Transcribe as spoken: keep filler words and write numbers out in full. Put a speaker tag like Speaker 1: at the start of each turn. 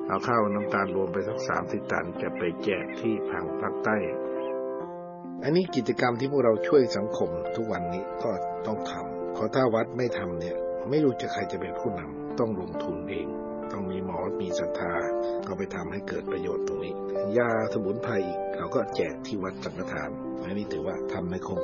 Speaker 1: เอาข้าวน้ำตาลรวมไปสักสามสิบตันจะไปแจกที่พังภาคใต้อันนี้กิจกรรมที่พวกเราช่วยสังคมทุกวันนี้ก็ต้องทำเพราะถ้าวัดไม่ทำเนี่ยไม่รู้จะใครจะเป็นผู้นำต้องลงทุนเองต้องมีหมอมีศรัทธาก็ไปทำให้เกิดประโยชน์ตรงนี้ยาสมุนไพรอีกเราก็แจกที่วัดสังฆทานอันนี้ถือว่าทำในโครง